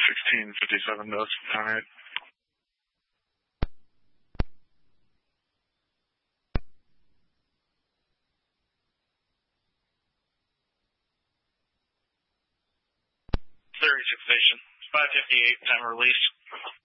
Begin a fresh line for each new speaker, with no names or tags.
1657 notes. All right. Station, 558, time release.